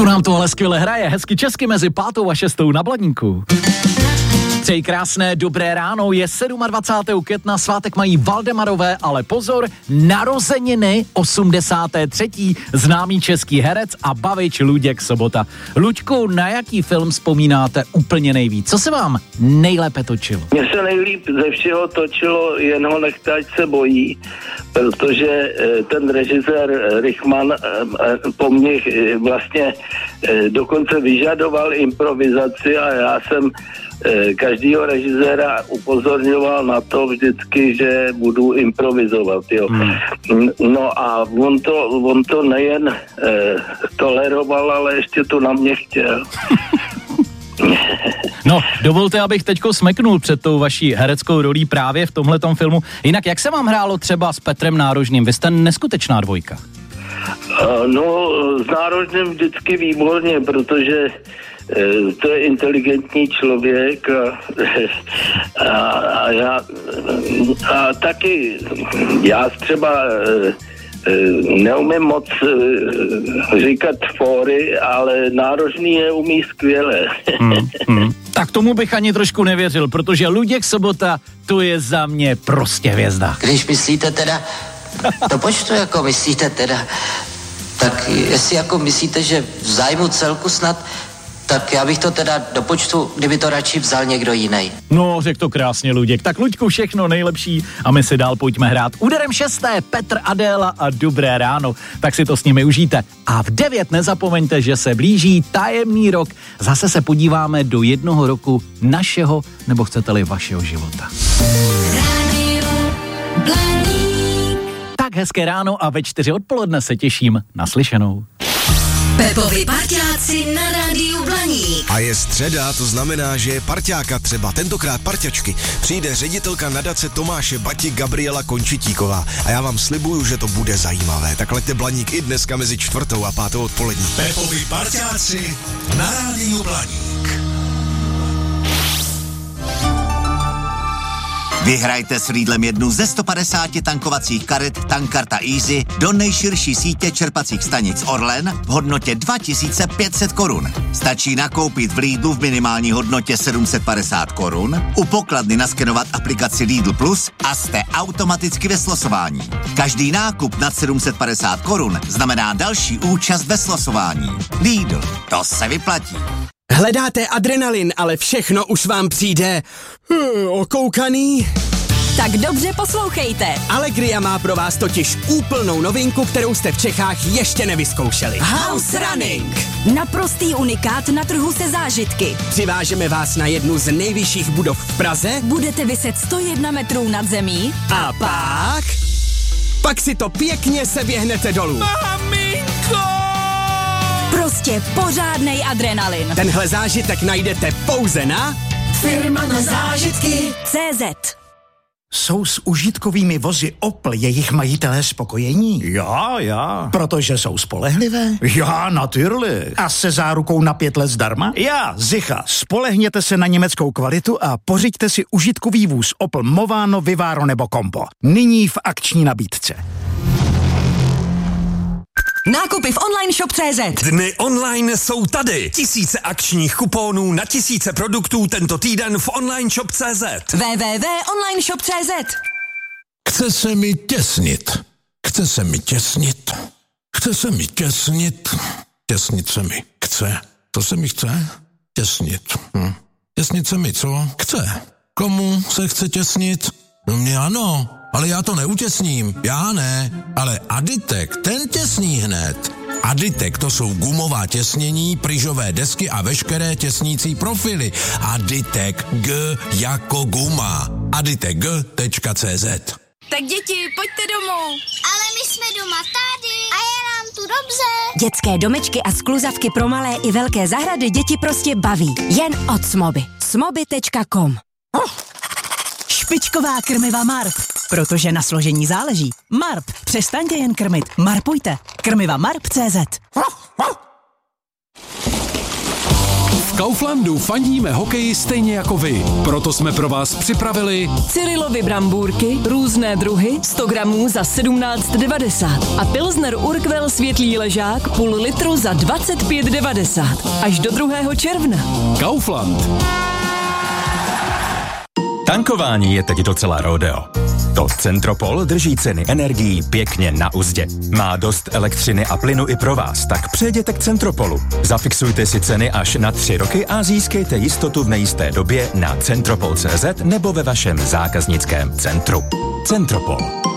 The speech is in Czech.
Jako nám to ale skvěle hraje, hezky česky mezi 5. a 6. na Blaníku. Přeji krásné dobré ráno, je 27. května, svátek mají Valdemarové, ale pozor, narozeniny 83. známý český herec a bavič Luděk Sobota. Luďku, na jaký film vzpomínáte úplně nejvíc? Co se vám nejlépe točilo? Mně se nejlíp ze všeho točilo Jen ho nechte, ať se bojí, protože ten režisér Rychman po mně vlastně dokonce vyžadoval improvizaci a já jsem každýho režiséra upozorňoval na to vždycky, že budu improvizovat, jo. No a on to nejen toleroval, ale ještě to na mě chtěl. No, dovolte, abych teďko smeknul před tou vaší hereckou rolí právě v tomhletom filmu. Jinak, jak se vám hrálo třeba s Petrem Nárožným? Vy jste neskutečná dvojka. No, s Nárožným vždycky výborně, protože to je inteligentní člověk a taky já třeba neumím moc říkat fóry, ale Nárožný je umí skvěle. Tak tomu bych ani trošku nevěřil, protože Luděk Sobota, to je za mě prostě hvězda. Když myslíte teda, to počtu jako myslíte teda, tak jestli jako myslíte, že v zájmu celku snad, tak já bych to teda do počtu, kdyby to radši vzal někdo jiný. No, řekl to krásně Luděk. Tak Luďku, všechno nejlepší a my si dál pojďme hrát. Úderem 6. Petr Adéla a Dobré ráno. Tak si to s nimi užijte. A v 9 nezapomeňte, že se blíží tajemný rok. Zase se podíváme do jednoho roku našeho, nebo chcete-li vašeho života. Tak hezké ráno a ve 4 odpoledne se těším na slyšenou. Pepovi parťáci na rádiu Blaník. A je středa, to znamená, že je parťáka třeba, tentokrát parťačky. Přijde ředitelka nadace Tomáše Bati Gabriela Končitíková a já vám slibuju, že to bude zajímavé. Tak leďte Blaník i dneska mezi 4. a 5. odpolední. Pepovi parťáci na rádiu Blaník. Vyhrajte s Lidlem jednu ze 150 tankovacích karet Tankarta Easy do nejširší sítě čerpacích stanic Orlen v hodnotě 2500 korun. Stačí nakoupit v Lidlu v minimální hodnotě 750 korun, u pokladny naskenovat aplikaci Lidl Plus a jste automaticky ve slosování. Každý nákup nad 750 korun znamená další účast ve slosování. Lidl, to se vyplatí. Hledáte adrenalin, ale všechno už vám přijde okoukaný? Tak dobře poslouchejte. Allegria má pro vás totiž úplnou novinku, kterou jste v Čechách ještě nevyzkoušeli. House Running. Naprostý unikát na trhu se zážitky. Přivážeme vás na jednu z nejvyšších budov v Praze. Budete viset 101 metrů nad zemí. A pak si to pěkně seběhnete dolů. Maminko! Prostě pořádnej adrenalin. Tenhle zážitek najdete pouze na Firma na zážitky CZ. Jsou s užitkovými vozy Opel jejich majitelé spokojení? Já. Protože jsou spolehlivé? Já, natürlich. A se zárukou na 5 let zdarma? Já, sicher. Spolehněte se na německou kvalitu a pořiďte si užitkový vůz Opel Movano, Vivaro nebo Compo. Nyní v akční nabídce. Nákupy v online shop.cz. Dny online jsou tady. Tisíce akčních kuponů na tisíce produktů tento týden v online shop.cz. www.onlineshop.cz. Chce se mi těsnit. Chce se mi těsnit. Chce se mi těsnit. Těsnit se mi chce. To se mi chce? Těsnit. Těsnit se mi co? Chce. Komu se chce těsnit? No mě ano. Ale já to neutěsním, já ne, ale Aditek, ten těsní hned. Aditek, to jsou gumová těsnění, pryžové desky a veškeré těsnící profily. Aditek, G jako guma. aditek.cz. Tak děti, pojďte domů. Ale my jsme doma tady a je nám tu dobře. Dětské domečky a skluzavky pro malé i velké zahrady děti prostě baví. Jen od Smoby. Smoby.com. Špičková krmiva Marp, protože na složení záleží. Marp, přestaňte jen krmit, marpujte. Krmiva Marp.cz. V Kauflandu fandíme hokeji stejně jako vy. Proto jsme pro vás připravili Cyrilovy brambůrky, různé druhy, 100 gramů za 17,90 a Pilsner Urquell světlý ležák půl litru za 25,90 až do 2. června. Kaufland. Tankování je teď docela rodeo. To Centropol drží ceny energií pěkně na uzdě. Má dost elektřiny a plynu i pro vás, tak přejděte k Centropolu. Zafixujte si ceny až na 3 roky a získejte jistotu v nejisté době na centropol.cz nebo ve vašem zákaznickém centru. Centropol.